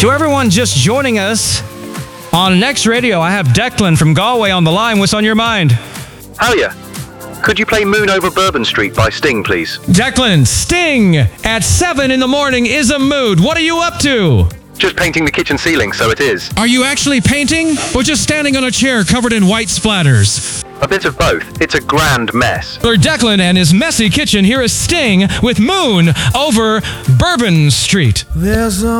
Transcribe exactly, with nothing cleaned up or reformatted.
To everyone just joining us on Next Radio, I have Declan from Galway on the line. What's on your mind? Hell yeah. Could you play Moon Over Bourbon Street by Sting, please? Declan, Sting at seven in the morning is a mood. What are you up to? Just painting the kitchen ceiling, so it is. Are you actually painting or just standing on a chair covered in white splatters? A bit of both. It's a grand mess. For Declan and his messy kitchen, here is Sting with Moon Over Bourbon Street. There's a